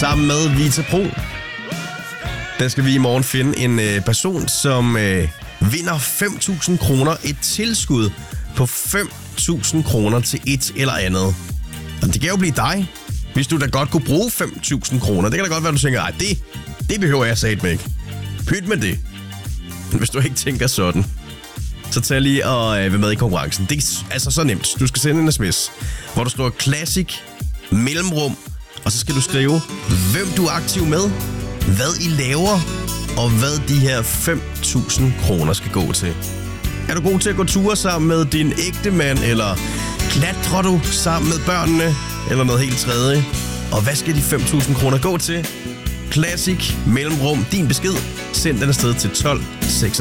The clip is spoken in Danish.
sammen med Vita Pro. Der skal vi i morgen finde en person, som vinder 5.000 kroner. Et tilskud på 5.000 kroner til et eller andet. Og det kan jo blive dig, hvis du da godt kunne bruge 5.000 kroner. Det kan da godt være, du tænker, ej, det behøver jeg satme ikke. Pyt med det. Men hvis du ikke tænker sådan, så tag lige og være med i konkurrencen. Det er altså så nemt. Du skal sende en sms, hvor der står Classic mellemrum, og så skal du skrive, hvem du er aktiv med, hvad I laver, og hvad de her 5.000 kroner skal gå til. Er du god til at gå ture sammen med din ægtemand, eller klatrer du sammen med børnene, eller noget helt tredje? Og hvad skal de 5.000 kroner gå til? Classic mellemrum, din besked. Send den afsted til 12 6.